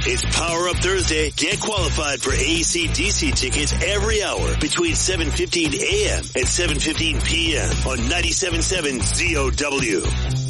It's Power Up Thursday. Get qualified for AC/DC tickets every hour between 7:15 a.m. and 7:15 p.m. on 97.7 ZOW.